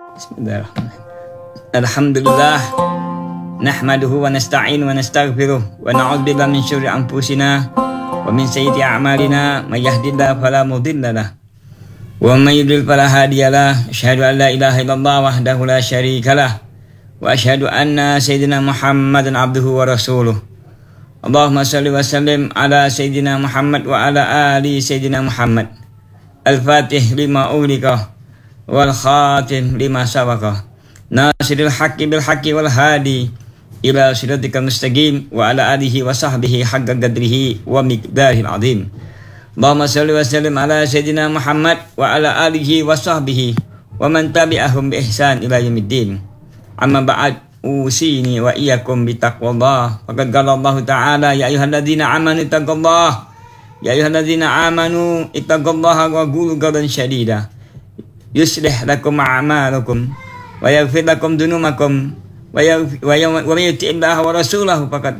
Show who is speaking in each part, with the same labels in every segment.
Speaker 1: Bismillahirrahmanirrahim. Alhamdulillah. Nahmaduhu wa nasta'in wa nastaghfiruh wa na'udzu billahi min syururi anfusina wa min sayyiati a'malina may yahdihillahu fala mudilla lahu wa may yudlil fala hadiyalah. Asyhadu an la ilaha illallah wahdahu la syarikalah wa asyhadu anna sayyidina Muhammadan abduhu wa rasuluh. Allahumma shalli wa sallim ala sayyidina Muhammad wa ala ali sayyidina Muhammad. Al-Fatih lima ughliqa wal khatim lima sabaqa. Nasiril haqqi bil haqqi wal hadi ila siratikal mustaqim wa ala alihi wa sahbihi haqqa qadrihi wa miqdaril azim. Allahumma shalli wa sallim ala sayyidina Muhammad wa ala alihi wa sahbihi wa man tabi'ahum bi ihsan ila yaumiddin. Amma ba'd, usini wa iyyakum bi taqwallah. Faqad qala Allah ta'ala, ya ayyuhalladzina amanu ittaqullaha ya ayyuhalladzina amanu ittaqullaha wa qulu qawlan sadida yuslih lakum a'malakum wa yaghfir lakum dhunubakum wa may yuti'illaha wa rasulahu faqad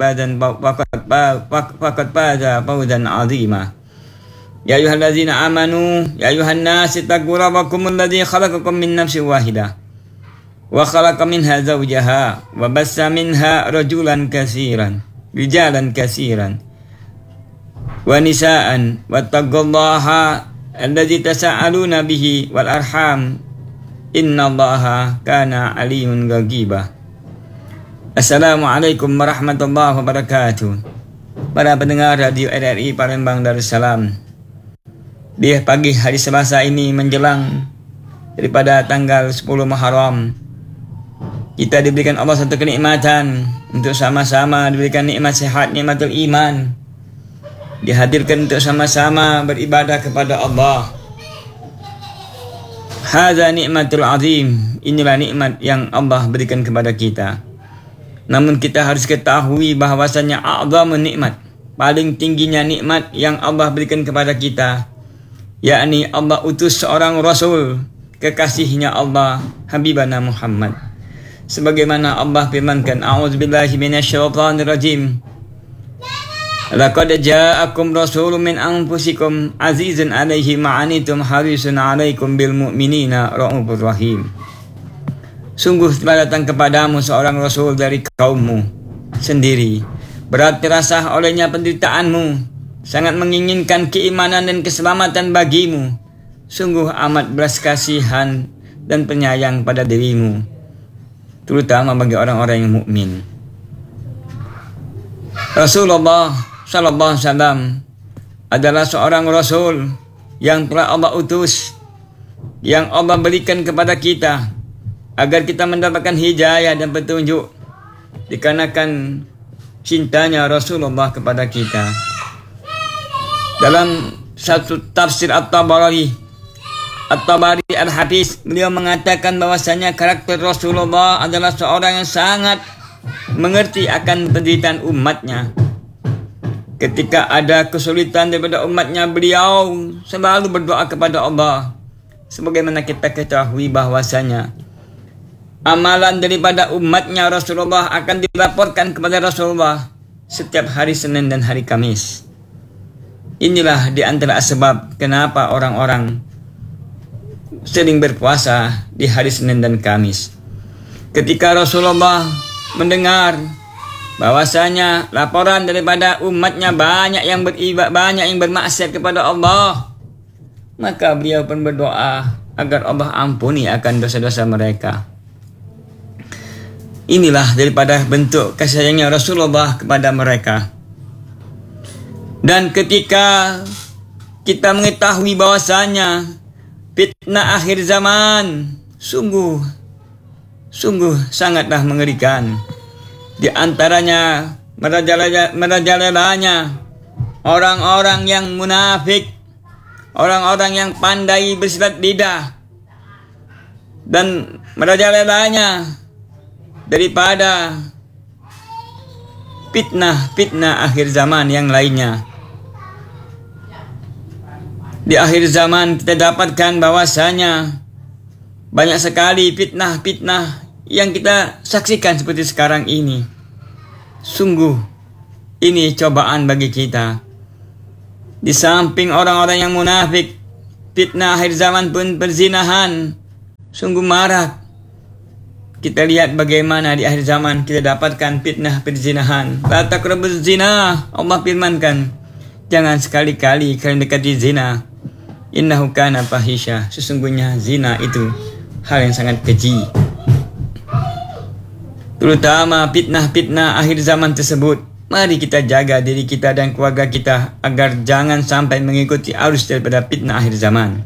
Speaker 1: faza fawzan 'azima. Ya ayyuhalladzina amanu ya ayyuhan nas ittaqu rabbakum alladzi khalaqakum min nafsin wahidah wa khalaqa minha zawjaha wa bassa minha rijalan katsiran wa nisaan wattaqullaha alladzi tasaaluna bihi wal arham innallaha kana alimun ghaiba. Assalamualaikum warahmatullahi wabarakatuh. Para pendengar Radio RRI Palembang Darussalam, di pagi hari Selasa ini menjelang daripada tanggal 10 Muharram, kita diberikan Allah satu kenikmatan untuk sama-sama diberikan nikmat sehat, nikmatul iman, dihadirkan untuk sama-sama beribadah kepada Allah. Hadza nikmatul azim. Inilah nikmat yang Allah berikan kepada kita. Namun kita harus ketahui bahwasanya a'zamun nikmat, paling tingginya nikmat yang Allah berikan kepada kita, yakni Allah utus seorang rasul, kekasihnya Allah, Habibana Muhammad. Sebagaimana Allah firmankan, a'udzubillahi minasyaitonir rajim. Laqad ja'akum rasulun min anfusikum azizun 'alaihi ma 'anittum harisun 'alaikum bil mu'minina raufur rahim. Sungguh telah datang kepadamu seorang rasul dari kaummu sendiri, berat terasa olehnya penderitaanmu, sangat menginginkan keimanan dan keselamatan bagimu. Sungguh amat belas kasihan dan penyayang pada dirimu, terutama bagi orang-orang yang mukmin. Rasulullah sallallahu alaihi wasallam adalah seorang rasul yang telah Allah utus, yang Allah berikan kepada kita agar kita mendapatkan hidayah dan petunjuk dikarenakan cintanya Rasulullah kepada kita. Dalam satu tafsir At-Tabari Al-Hafiz, beliau mengatakan bahwasanya karakter Rasulullah adalah seorang yang sangat mengerti akan penderitaan umatnya. Ketika ada kesulitan daripada umatnya, beliau selalu berdoa kepada Allah. Sebagaimana kita ketahui bahwasanya amalan daripada umatnya Rasulullah akan dilaporkan kepada Rasulullah setiap hari Senin dan hari Kamis. Inilah di antara sebab kenapa orang-orang sering berpuasa di hari Senin dan Kamis. Ketika Rasulullah mendengar bahwasanya laporan daripada umatnya banyak yang bermaksiat kepada Allah, maka beliau pun berdoa agar Allah ampuni akan dosa-dosa mereka. Inilah daripada bentuk kasih sayangnya Rasulullah kepada mereka. Dan ketika kita mengetahui bahwasanya fitnah akhir zaman sungguh sangatlah mengerikan. Di antaranya merajalelanya orang-orang yang munafik, orang-orang yang pandai bersilat lidah, dan merajalelanya daripada fitnah akhir zaman yang lainnya. Di akhir zaman kita dapatkan bahwasanya banyak sekali fitnah yang kita saksikan seperti sekarang ini. Sungguh ini cobaan bagi kita. Di samping orang-orang yang munafik, fitnah akhir zaman pun perzinahan sungguh marak Kita lihat bagaimana di akhir zaman kita dapatkan fitnah perzinahan. La taqrabuz zina. Allah firmankan, jangan sekali-kali kalian dekati zina. Innahu kana fahisha. Sesungguhnya zina itu hal yang sangat keji. Terutama fitnah-fitnah akhir zaman tersebut. Mari kita jaga diri kita dan keluarga kita agar jangan sampai mengikuti arus daripada fitnah akhir zaman.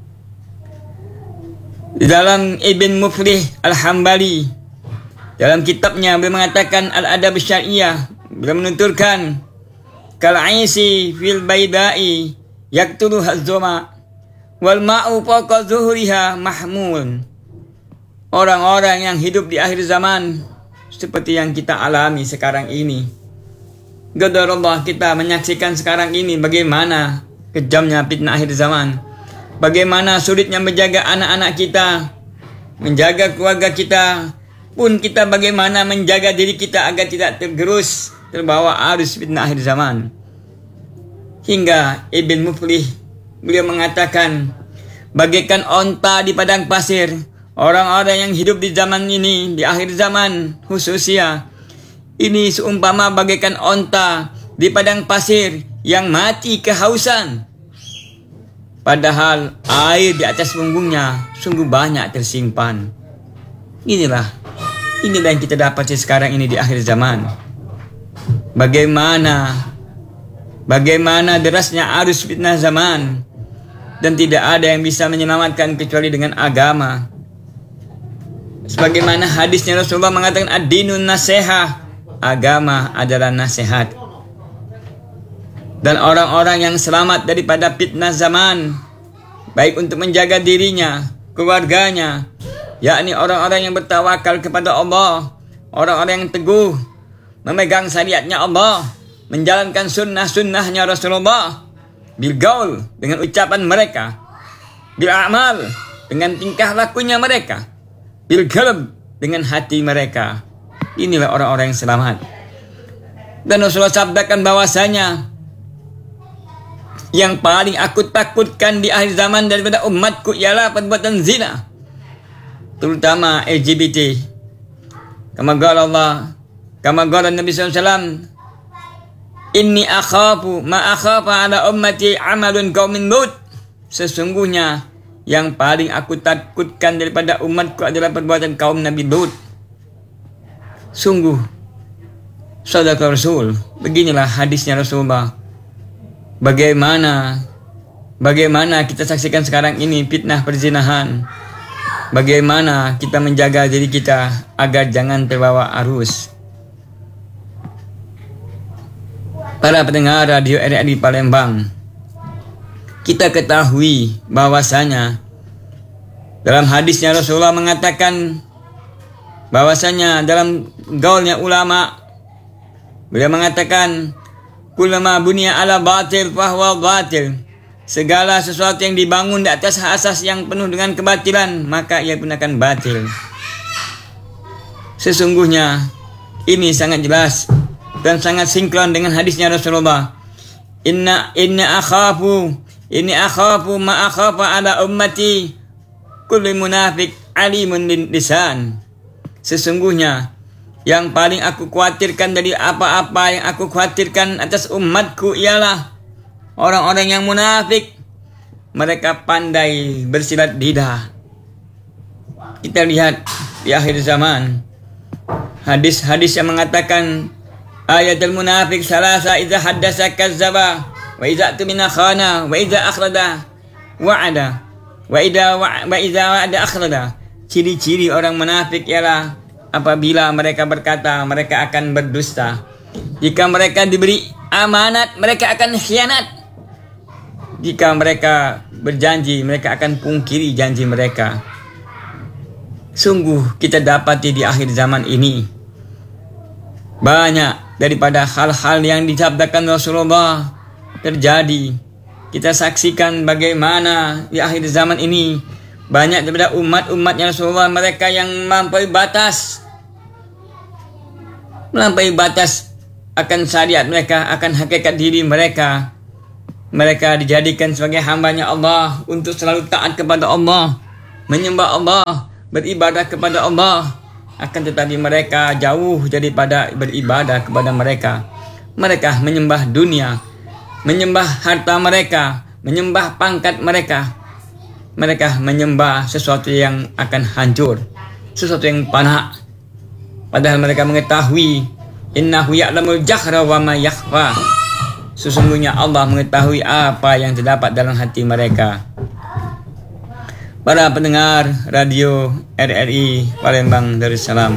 Speaker 1: Di dalam Ibn Muflih Al-Hambali, dalam kitabnya beliau mengatakan Al-Adab Syariah, beliau menuturkan kal'aisi fil baydai yaktulu hazzoma wal ma'u fawqa zuhuriha mahmul. Orang-orang yang hidup di akhir zaman seperti yang kita alami sekarang ini. Qadarullah, kita menyaksikan sekarang ini bagaimana kejamnya fitnah akhir zaman. Bagaimana sulitnya menjaga anak-anak kita, menjaga keluarga kita, pun kita bagaimana menjaga diri kita agar tidak tergerus, terbawa arus fitnah akhir zaman. Hingga Ibn Muflih, beliau mengatakan, bagaikan onta di padang pasir, orang-orang yang hidup di zaman ini, di akhir zaman khususnya, ini seumpama bagaikan onta di padang pasir yang mati kehausan. Padahal air di atas punggungnya sungguh banyak tersimpan. Inilah yang kita dapati sekarang ini di akhir zaman. Bagaimana derasnya arus fitnah zaman. Dan tidak ada yang bisa menyelamatkan kecuali dengan agama. Sebagaimana hadisnya Rasulullah mengatakan ad-dinun nasihah. Agama adalah nasihat. Dan orang-orang yang selamat daripada fitnah zaman, baik untuk menjaga dirinya, keluarganya, yakni orang-orang yang bertawakal kepada Allah, orang-orang yang teguh, memegang syariatnya Allah, menjalankan sunnah-sunnahnya Rasulullah, bil gaul dengan ucapan mereka, bil amal dengan tingkah lakunya mereka, bil qalb dengan hati mereka. Inilah orang-orang yang selamat. Dan Rasulullah sabdakan bahwasanya yang paling aku takutkan di akhir zaman daripada umatku ialah perbuatan zina, terutama LGBT. Kama qala Nabi SAW, inni akhafu ma akhafa ala ummati amalun qaumin Lut. Sesungguhnya yang paling aku takutkan daripada umatku adalah perbuatan kaum Nabi Lut. Sungguh sadaqa Rasul. Beginilah hadisnya Rasulullah. Bagaimana kita saksikan sekarang ini fitnah perzinahan. Bagaimana kita menjaga diri kita agar jangan terbawa arus. Para pendengar radio RRI Palembang, kita ketahui bahwasanya dalam hadisnya Rasulullah mengatakan bahwasanya dalam gaulnya ulama, beliau mengatakan kullama bunya ala batil fahuwa batil. Segala sesuatu yang dibangun di atas asas yang penuh dengan kebatilan, maka ia pun akan batil. Sesungguhnya ini sangat jelas dan sangat sinkron dengan hadisnya Rasulullah. Inni akhafu ma akhafa ala ummati kullu munafiq alimun lisan. Sesungguhnya yang paling aku khawatirkan dari apa-apa yang aku khawatirkan atas umatku ialah orang-orang yang munafik. Mereka pandai bersilat lidah. Kita lihat di akhir zaman hadis-hadis yang mengatakan ayatul munafik salasa idza haddasa kazzaba wa idza tumina khana wa idza akhrada wa'ada wa idza wa'ada akhrada. Ciri-ciri orang munafik ialah apabila mereka berkata, mereka akan berdusta. Jika mereka diberi amanat, mereka akan khianat. Jika mereka berjanji, mereka akan pungkiri janji mereka. Sungguh kita dapati di akhir zaman ini banyak daripada hal-hal yang disabdakan Rasulullah terjadi. Kita saksikan bagaimana di akhir zaman ini banyak daripada umat-umatnya Rasulullah, mereka yang melampaui batas akan syariat mereka, akan hakikat diri mereka. Mereka dijadikan sebagai hambanya Allah untuk selalu taat kepada Allah, menyembah Allah, beribadah kepada Allah. akan tetapi mereka jauh daripada beribadah kepada mereka. Mereka menyembah dunia, menyembah harta mereka, menyembah pangkat mereka. Mereka menyembah sesuatu yang akan hancur, sesuatu yang fana. Padahal mereka mengetahui innahu ya'lamul jahra wa ma yakhfa. Sesungguhnya Allah mengetahui apa yang terdapat dalam hati mereka. Para pendengar radio RRI Palembang Darussalam,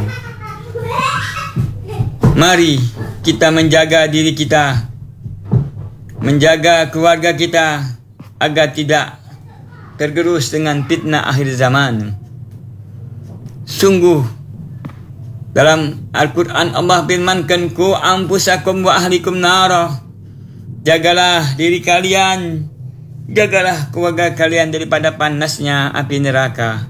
Speaker 1: mari kita menjaga diri kita, menjaga keluarga kita agar tidak tergerus dengan fitnah akhir zaman. Sungguh dalam Al-Quran Allah firmankan, ku anfusakum wa ahlikum nara. Jagalah diri kalian, jagalah keluarga kalian daripada panasnya api neraka.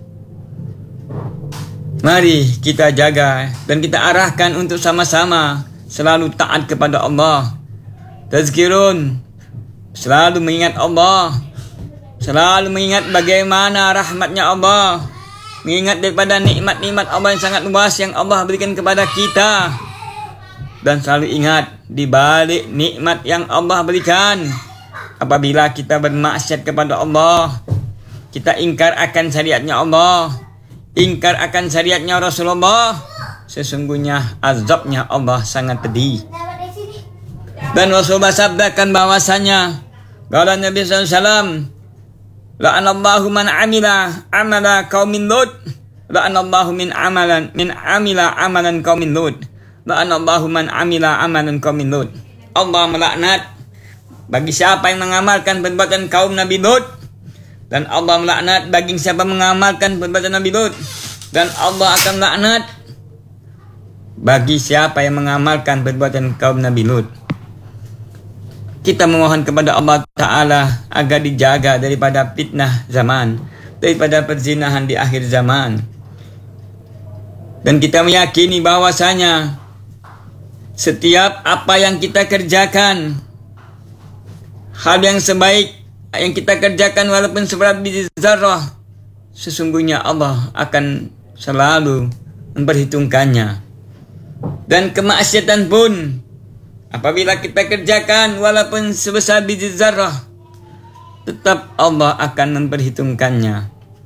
Speaker 1: Mari kita jaga dan kita arahkan untuk sama-sama selalu taat kepada Allah. Tazkirun, selalu mengingat Allah, selalu mengingat bagaimana rahmatnya Allah, mengingat daripada nikmat-nikmat Allah yang sangat luas yang Allah berikan kepada kita. Dan selalu ingat di balik nikmat yang Allah berikan, apabila kita bermaksiat kepada Allah, kita ingkar akan syariatnya Allah, ingkar akan syariatnya Rasulullah, sesungguhnya azabnya Allah sangat pedih. Dan Rasulullah sabdakan bahwasanya, kala Nabi SAW, la'anallahu man amila qaumin Lut, la'anallahu min amila amalan qaumin Lut, la'anallahu man amila amalan qaumin Lut. Allah melaknat bagi siapa yang mengamalkan perbuatan kaum Nabi Lut, dan Allah melaknat bagi siapa mengamalkan perbuatan Nabi Lut, dan Allah akan laknat bagi siapa yang mengamalkan perbuatan kaum Nabi Lut. Kita memohon kepada Allah Ta'ala agar dijaga daripada fitnah zaman, daripada perzinahan di akhir zaman. Dan kita meyakini bahwasanya setiap apa yang kita kerjakan, hal yang sebaik yang kita kerjakan walaupun seberat biji zarrah, sesungguhnya Allah akan selalu memperhitungkannya. Dan kemaksiatan pun apabila kita kerjakan walaupun sebesar biji zarrah, tetap Allah akan memperhitungkannya.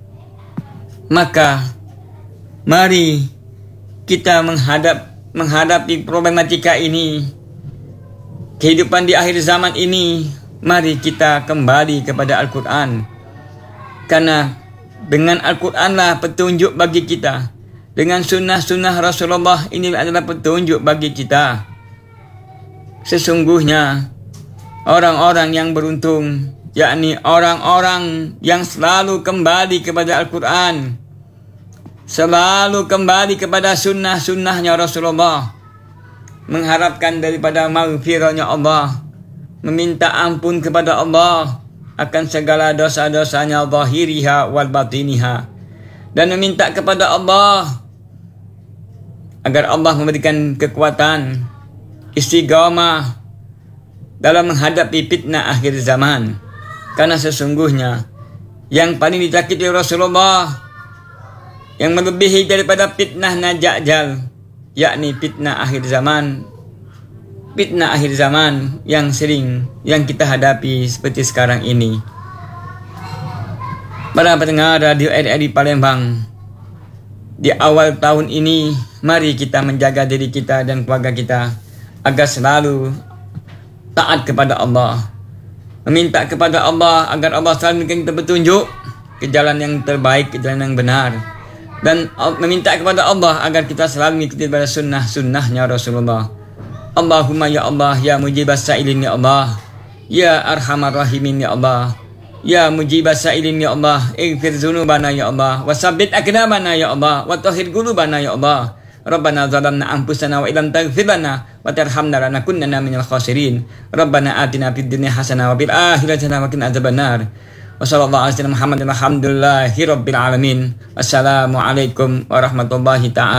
Speaker 1: Maka mari kita menghadapi problematika ini, kehidupan di akhir zaman ini. Mari kita kembali kepada Al-Quran, karena dengan Al-Quranlah petunjuk bagi kita. Dengan sunnah-sunnah Rasulullah ini adalah petunjuk bagi kita. Sesungguhnya orang-orang yang beruntung, yakni orang-orang yang selalu kembali kepada Al-Quran, selalu kembali kepada sunnah-sunnahnya Rasulullah, mengharapkan daripada maghfirahnya Allah, meminta ampun kepada Allah akan segala dosa-dosanya zahiriha wal batiniha, dan meminta kepada Allah agar Allah memberikan kekuatan istiqamah dalam menghadapi fitnah akhir zaman. Karena sesungguhnya yang paling ditakiti Rasulullah, yang melebihi daripada fitnah najajal, yakni fitnah akhir zaman. Fitnah akhir zaman yang sering yang kita hadapi seperti sekarang ini. Para pendengar radio RRI Palembang, di awal tahun ini mari kita menjaga diri kita dan keluarga kita agar selalu taat kepada Allah, meminta kepada Allah agar Allah selalu memberikan kita petunjuk ke jalan yang terbaik, ke jalan yang benar, dan meminta kepada Allah agar kita selalu mengikuti pada sunnah-sunnahnya Rasulullah. Allahumma ya Allah, ya mujibas sa'ilin ya Allah, ya arhamar rahimin ya Allah, ya mujibas sa'ilin ya Allah, ighfir dzunubana ya Allah, wasabbit aqdamana ya Allah, wa tahhir qulubana ya Allah. Rabbana zalamna anfusana wa illam taghfir lana wa tarhamna lanakunanna minal khasirin. Rabbana atina fid dunya hasanah wa fil akhirati hasanah wa qina adzabannar. Wa sallallahu alaihi wasallam Muhammadin alhamdulillahi rabbil alamin. Wassalamualaikum warahmatullahi ta'ala